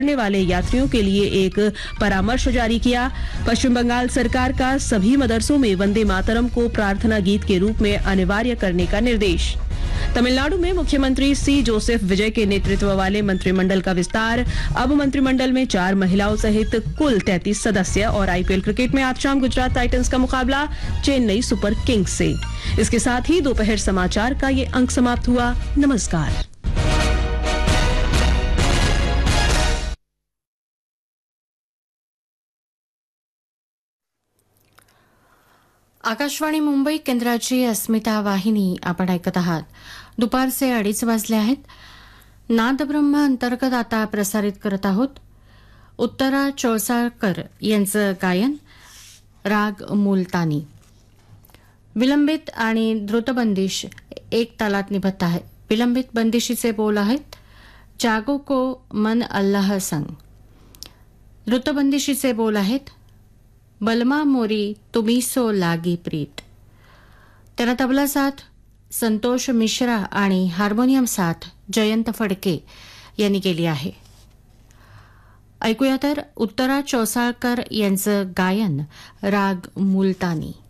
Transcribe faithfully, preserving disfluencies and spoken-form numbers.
करने वाले यात्रियों के लिए एक परामर्श जारी किया। पश्चिम बंगाल सरकार का सभी मदरसों में वंदे मातरम को प्रार्थना गीत के रूप में अनिवार्य करने का निर्देश। तमिलनाडु में मुख्यमंत्री सी जोसेफ विजय के नेतृत्व वाले मंत्रिमंडल का विस्तार। अब मंत्रिमंडल में चार महिलाओं सहित कुल तैंतीस सदस्य। और आईपीएल क्रिकेट में आज शाम गुजरात टाइटंस का मुकाबला चेन्नई सुपर किंग्स से। इसके साथ ही दोपहर समाचार का ये अंक समाप्त हुआ। नमस्कार। आकाशवाणी मुंबई केंद्राची अस्मिता वाहिनी आपण ऐकत आहात. दुपारचे अडीच वाजले आहेत. नादब्रह्म अंतर्गत आता प्रसारित करत आहोत उत्तरा चौसाळकर यांचं गायन राग मुलतानी. विलंबित आणि द्रुतबंदिश एक तालात निभत आहे. विलंबित बंदिशीचे बोल आहेत जागो को मन अल्लाह संग. द्रुतबंदिशीचे बोल आहेत बलमा मोरी तुम्ही सो लागी प्रीत. त्यांना तबला साथ संतोष मिश्रा आणि हार्मोनियम साथ जयंत फडके यांनी केली आहे. ऐकूया तर उत्तरा चौसाळकर यांचं गायन राग मुलतानी.